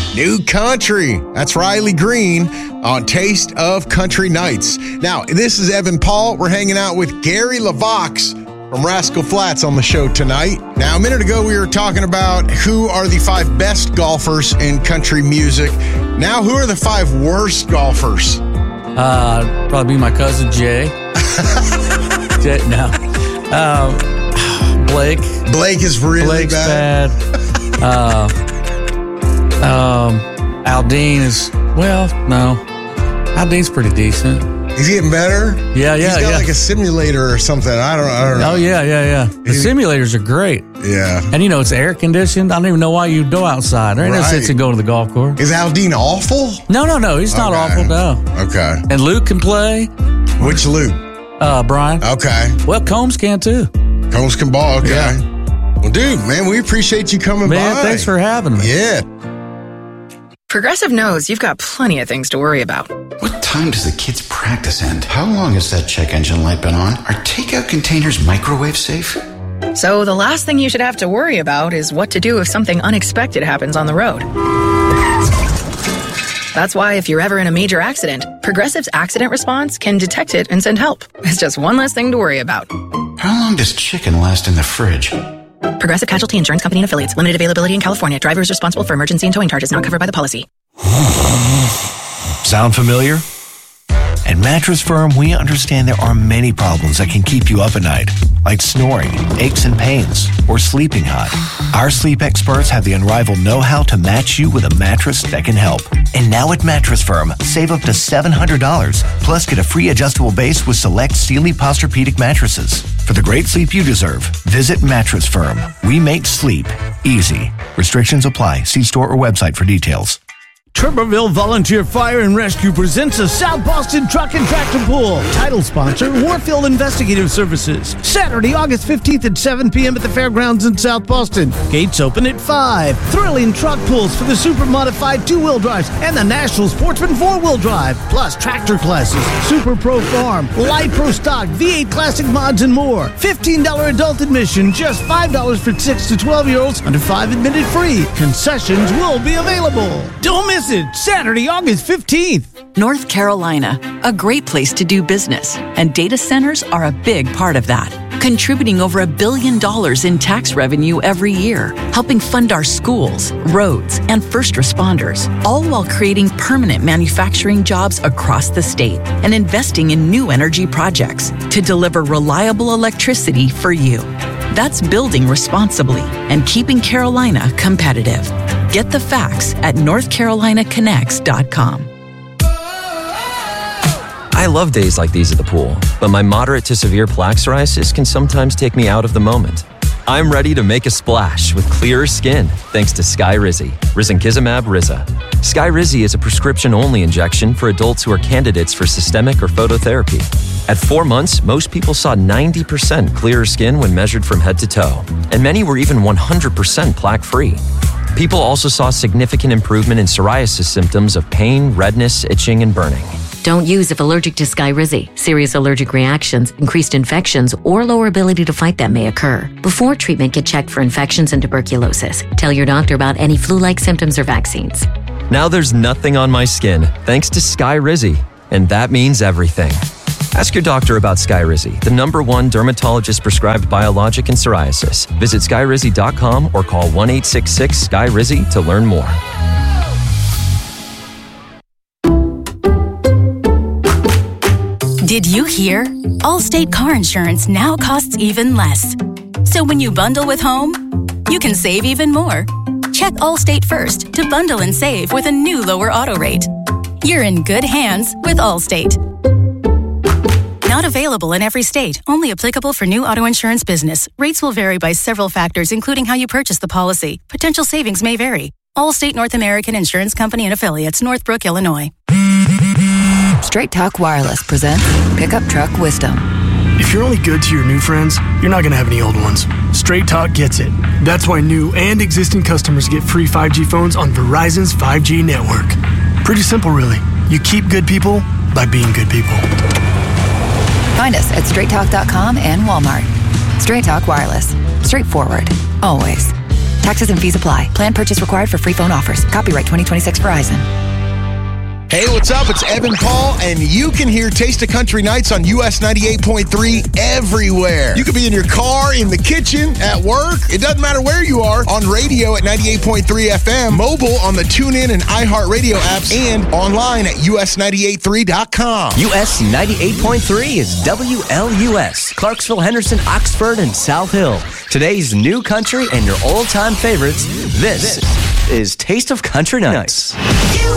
New Country. That's Riley Green on Taste of Country Nights. Now, this is Evan Paul. We're hanging out with Gary LaVox from Rascal Flatts on the show tonight. Now, a minute ago, we were talking about who are the 5 best golfers in country music. Now, who are the 5 worst golfers? Probably be my cousin Jay. No. Blake. Blake is really Blake's bad. Aldine is, no. Aldine's pretty decent. He's getting better? Yeah. He's got like a simulator or something. I don't know. Oh, yeah. The simulators are great. Yeah. And it's air conditioned. I don't even know why you go outside. There ain't no sense in going to the golf course. Is Aldine awful? No. He's not awful, no. Okay. And Luke can play. Which Luke? Brian. Okay. Well, Combs can too. Combs can ball, okay. Yeah. Well, dude, man, we appreciate you coming by. Man, thanks for having me. Yeah. Progressive knows you've got plenty of things to worry about. What time does the kids' practice end? How long has that check engine light been on? Are takeout containers microwave safe? So the last thing you should have to worry about is what to do if something unexpected happens on the road. That's why if you're ever in a major accident, Progressive's accident response can detect it and send help. It's just one less thing to worry about. How long does chicken last in the fridge? Progressive Casualty Insurance Company and Affiliates. Limited availability in California. Driver is responsible for emergency and towing charges not covered by the policy. Sound familiar? At Mattress Firm, we understand there are many problems that can keep you up at night, like snoring, aches and pains, or sleeping hot. Our sleep experts have the unrivaled know-how to match you with a mattress that can help. And now at Mattress Firm, save up to $700, plus get a free adjustable base with select Sealy Posturepedic mattresses. For the great sleep you deserve, visit Mattress Firm. We make sleep easy. Restrictions apply. See store or website for details. Tuberville Volunteer Fire and Rescue presents the South Boston Truck and Tractor Pull. Title sponsor, Warfield Investigative Services. Saturday, August 15th at 7 p.m. at the Fairgrounds in South Boston. Gates open at 5. Thrilling truck pulls for the super modified 2-wheel drives and the National Sportsman 4-wheel drive. Plus tractor classes, Super Pro Farm, Light Pro Stock, V8 Classic mods, and more. $15 adult admission, just $5 for 6 to 12-year-olds, under 5 admitted free. Concessions will be available. Don't miss it. Saturday, August 15th. North Carolina, a great place to do business, and data centers are a big part of that, contributing over $1 billion in tax revenue every year, helping fund our schools, roads, and first responders, all while creating permanent manufacturing jobs across the state and investing in new energy projects to deliver reliable electricity for you. That's building responsibly and keeping Carolina competitive. Get the facts at NorthCarolinaConnects.com. I love days like these at the pool, but my moderate to severe plaque psoriasis can sometimes take me out of the moment. I'm ready to make a splash with clearer skin thanks to Skyrizi, Risankizumab Riza. Skyrizi is a prescription-only injection for adults who are candidates for systemic or phototherapy. At 4 months, most people saw 90% clearer skin when measured from head to toe, and many were even 100% plaque-free. People also saw significant improvement in psoriasis symptoms of pain, redness, itching, and burning. Don't use if allergic to Skyrizi. Serious allergic reactions, increased infections, or lower ability to fight them may occur. Before treatment, get checked for infections and tuberculosis. Tell your doctor about any flu-like symptoms or vaccines. Now there's nothing on my skin thanks to Skyrizi, and that means everything. Ask your doctor about Skyrizi, the #1 dermatologist-prescribed biologic in psoriasis. Visit Skyrizi.com or call 1-866-SKY-RIZI to learn more. Did you hear? Allstate car insurance now costs even less. So when you bundle with home, you can save even more. Check Allstate first to bundle and save with a new lower auto rate. You're in good hands with Allstate. Not available in every state. Only applicable for new auto insurance business. Rates will vary by several factors, including how you purchase the policy. Potential savings may vary. Allstate North American Insurance Company and Affiliates, Northbrook, Illinois. Straight Talk Wireless presents Pickup Truck Wisdom. If you're only good to your new friends, you're not going to have any old ones. Straight Talk gets it. That's why new and existing customers get free 5G phones on Verizon's 5G network. Pretty simple, really. You keep good people by being good people. Find us at straighttalk.com and Walmart. Straight Talk Wireless. Straightforward. Always. Taxes and fees apply. Plan purchase required for free phone offers. Copyright 2026 Verizon. Hey, what's up? It's Evan Paul, and you can hear Taste of Country Nights on US 98.3 everywhere. You could be in your car, in the kitchen, at work. It doesn't matter where you are. On radio at 98.3 FM, mobile on the TuneIn and iHeartRadio apps, and online at us983.com. US 98.3 is WLUS. Clarksville, Henderson, Oxford, and South Hill. Today's new country and your old-time favorites. This is Taste of Country Nights.